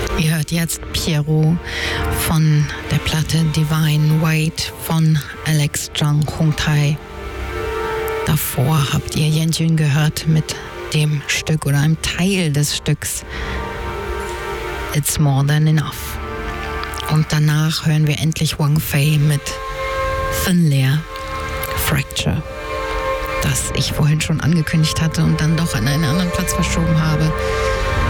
Ihr hört jetzt Pierrot von der Platte Divine Weight von Alex Zhang Hongtai. Davor habt ihr Yanjun gehört mit dem Stück oder einem Teil des Stücks It's More Than Enough. Und danach hören wir endlich Wang Fei mit Thin Layer Fracture, das ich vorhin schon angekündigt hatte und dann doch an einen anderen Platz verschoben habe.